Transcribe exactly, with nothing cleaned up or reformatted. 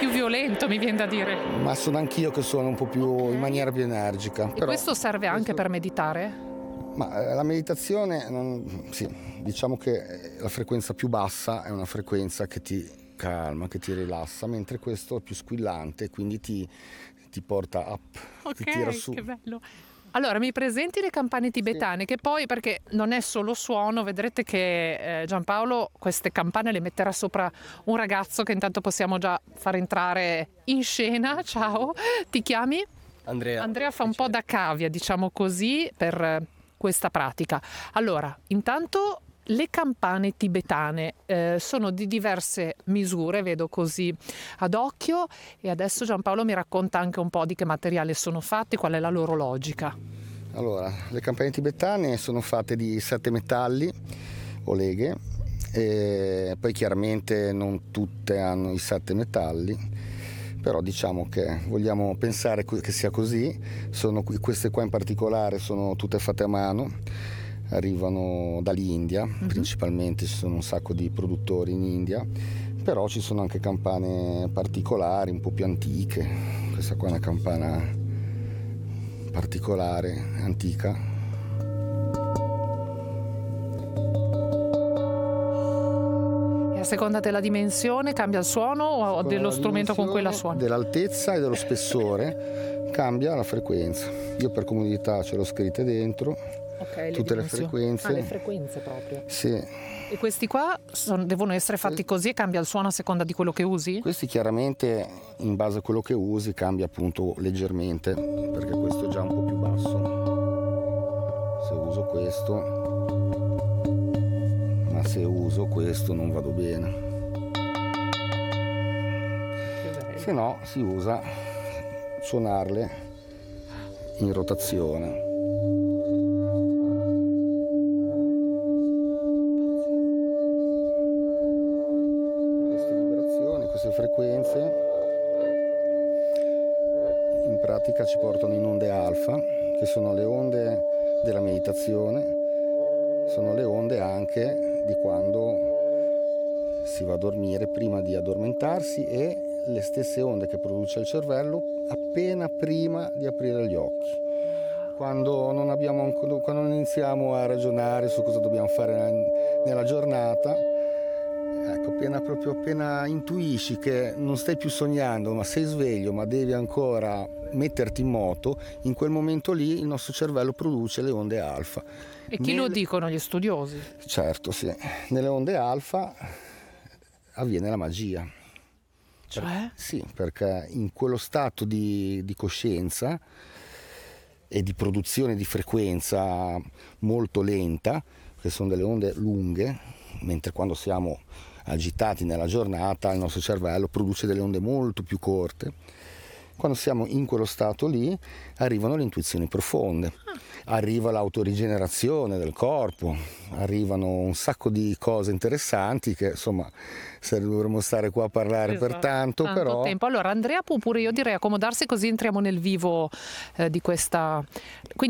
più violento, mi viene da dire. Ma sono anch'io che suono un po' più in maniera più energica. E però questo serve anche questo... per meditare? Ma la meditazione, non... sì, diciamo che la frequenza più bassa è una frequenza che ti calma, che ti rilassa, mentre questo è più squillante, quindi ti, ti porta up, Ok, ti tira su. che bello. Allora, mi presenti le campane tibetane, sì. Che poi, perché non è solo suono, vedrete che eh, Giampaolo queste campane le metterà sopra un ragazzo che intanto possiamo già far entrare in scena. Ciao, ti chiami? Andrea. Andrea fa un po' da cavia, diciamo così, per eh, questa pratica. Allora, intanto le campane tibetane eh, sono di diverse misure, vedo così ad occhio, e adesso Giampaolo mi racconta anche un po' di che materiale sono fatti, qual è la loro logica. Allora, le campane tibetane sono fatte di sette metalli o leghe, e poi chiaramente non tutte hanno i sette metalli, però diciamo che vogliamo pensare che sia così. Sono, queste qua in particolare sono tutte fatte a mano, arrivano dall'India, mm-hmm. Principalmente ci sono un sacco di produttori in India, però ci sono anche campane particolari, un po' più antiche. Questa qua è una campana particolare, antica. E a seconda della dimensione cambia il suono o Con dello strumento con cui la suoni? Dell'altezza e dello spessore cambia la frequenza. Io per comodità ce l'ho scritte dentro. Okay, tutte le le frequenze. Ah, le frequenze proprio. Sì. E questi qua sono, devono essere fatti così e cambia il suono a seconda di quello che usi? Questi chiaramente in base a quello che usi cambia appunto leggermente, perché questo è già un po' più basso. Se uso questo, ma se uso questo non vado bene. Se no si usa suonarle in rotazione. Frequenze in pratica ci portano in onde alfa, che sono le onde della meditazione, sono le onde anche di quando si va a dormire, prima di addormentarsi, e le stesse onde che produce il cervello appena prima di aprire gli occhi, quando non abbiamo, quando non iniziamo a ragionare su cosa dobbiamo fare nella giornata. Ecco, appena, proprio appena intuisci che non stai più sognando, ma sei sveglio, ma devi ancora metterti in moto, in quel momento lì il nostro cervello produce le onde alfa. E chi Nel... lo dicono gli studiosi? Certo, sì. Nelle onde alfa avviene la magia. Cioè? Per... Sì, perché in quello stato di, di coscienza e di produzione di frequenza molto lenta, che sono delle onde lunghe, mentre quando siamo agitati nella giornata il nostro cervello produce delle onde molto più corte. Quando siamo in quello stato lì arrivano le intuizioni profonde, arriva l'autorigenerazione del corpo, arrivano un sacco di cose interessanti che insomma se dovremmo stare qua a parlare esatto. per tanto, tanto però tempo. Allora Andrea può pure, io direi, accomodarsi, così entriamo nel vivo eh, di questa. Quindi